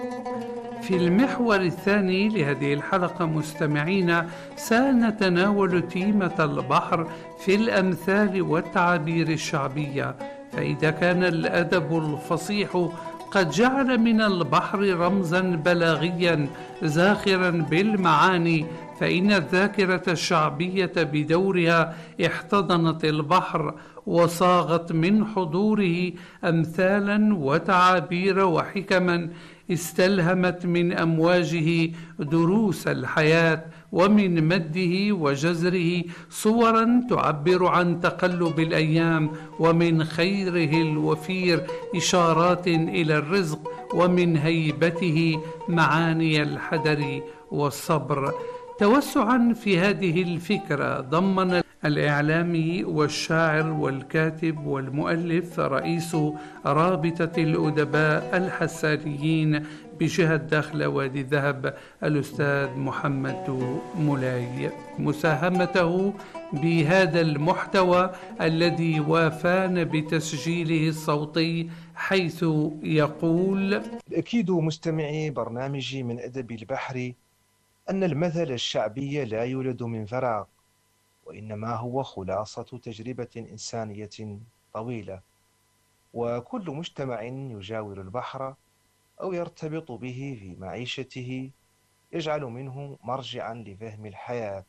في المحور الثاني لهذه الحلقة مستمعينا سنتناول تيمة البحر في الأمثال والتعابير الشعبية. فإذا كان الأدب الفصيح قد جعل من البحر رمزا بلاغيا زاخرا بالمعاني، فإن الذاكرة الشعبية بدورها احتضنت البحر وصاغت من حضوره أمثالا وتعابير وحكما استلهمت من أمواجه دروس الحياة، ومن مده وجزره صورا تعبر عن تقلب الأيام، ومن خيره الوفير إشارات إلى الرزق، ومن هيبته معاني الحذر والصبر. توسعا في هذه الفكرة ضمن الإعلامي والشاعر والكاتب والمؤلف رئيس رابطة الأدباء الحسانيين بجهة داخل وادي الذهب الأستاذ محمد مولاي مساهمته بهذا المحتوى الذي وافانا بتسجيله الصوتي، حيث يقول: أكيد مستمعي برنامجي من أدب البحر أن المثل الشعبي لا يولد من فراغ، وإنما هو خلاصة تجربة إنسانية طويلة، وكل مجتمع يجاور البحر أو يرتبط به في معيشته يجعل منه مرجعا لفهم الحياة،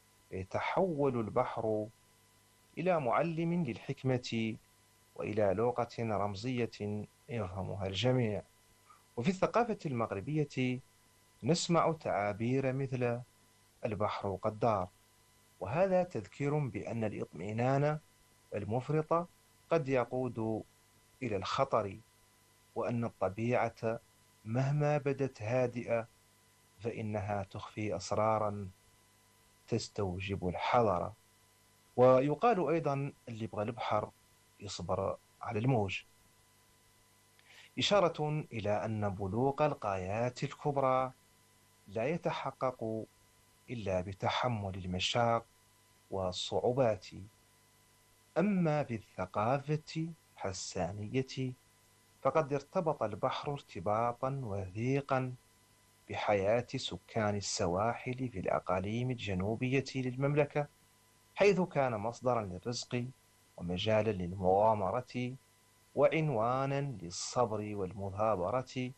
يتحول البحر إلى معلم للحكمة وإلى لغة رمزية يفهمها الجميع. وفي الثقافة المغربية نسمع تعابير مثل البحر قدار، وهذا تذكير بأن الإطمئنان المفرط قد يقود إلى الخطر، وأن الطبيعة مهما بدت هادئة فإنها تخفي أسرارا تستوجب الحذر. ويقال أيضا اللي يبغى البحر يصبر على الموج، إشارة إلى أن بلوغ الغايات الكبرى لا يتحقق إلا بتحمل المشاق والصعوبات. أما بالثقافة الحسانية فقد ارتبط البحر ارتباطا وثيقا بحياة سكان السواحل في الأقاليم الجنوبية للمملكة، حيث كان مصدرا للرزق ومجالا للمغامرة وعنوانا للصبر والمثابرة،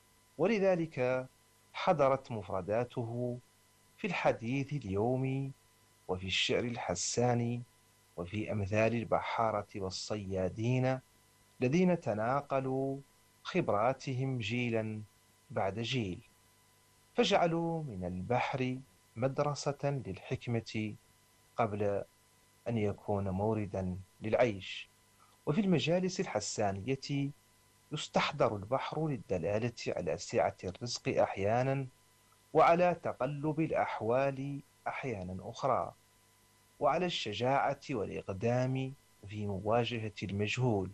ولذلك حضرت مفرداته في الحديث اليومي وفي الشعر الحساني وفي أمثال البحارة والصيادين الذين تناقلوا خبراتهم جيلا بعد جيل، فجعلوا من البحر مدرسة للحكمة قبل أن يكون موردا للعيش. وفي المجالس الحسانية يستحضر البحر للدلالة على سعة الرزق أحيانا، وعلى تقلب الأحوال أحيانا أخرى، وعلى الشجاعة والإقدام في مواجهة المجهول.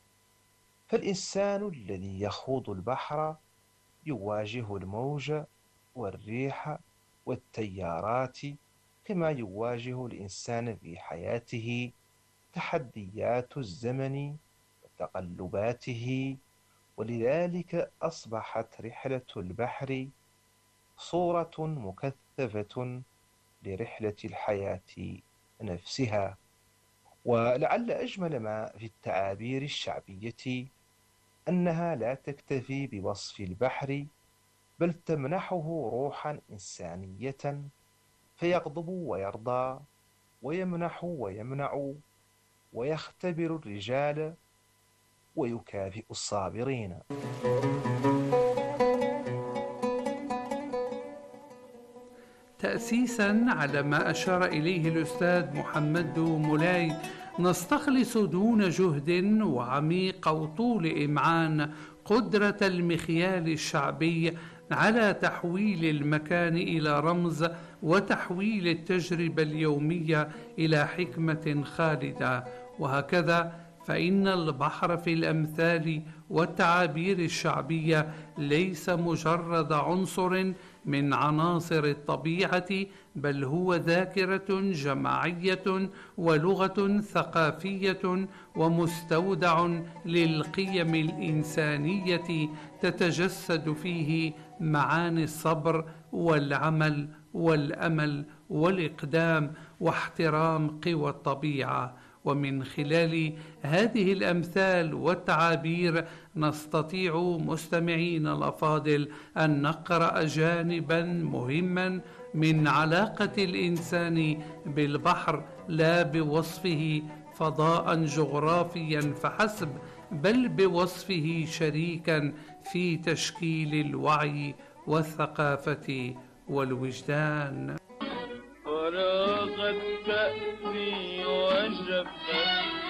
فالإنسان الذي يخوض البحر يواجه الموج والريح والتيارات كما يواجه الإنسان في حياته تحديات الزمن وتقلباته، ولذلك أصبحت رحلة البحر صورة مكثفة لرحلة الحياة نفسها. ولعل أجمل ما في التعابير الشعبية أنها لا تكتفي بوصف البحر، بل تمنحه روحا إنسانية، فيغضب ويرضى ويمنح ويمنع، ويختبر الرجال ويكافئ الصابرين. تأسيسا على ما أشار إليه الأستاذ محمد مولاي، نستخلص دون جهد وعميق وطول إمعان قدرة المخيال الشعبي على تحويل المكان إلى رمز، وتحويل التجربة اليومية إلى حكمة خالدة. وهكذا فإن البحر في الأمثال والتعابير الشعبية ليس مجرد عنصر من عناصر الطبيعة، بل هو ذاكرة جماعية ولغة ثقافية ومستودع للقيم الإنسانية تتجسد فيه معاني الصبر والعمل والأمل والإقدام واحترام قوى الطبيعة. ومن خلال هذه الأمثال والتعابير نستطيع مستمعين الأفاضل أن نقرأ جانبا مهما من علاقة الإنسان بالبحر، لا بوصفه فضاء جغرافيا فحسب، بل بوصفه شريكا في تشكيل الوعي والثقافة والوجدان. فراغت كأسي وشفت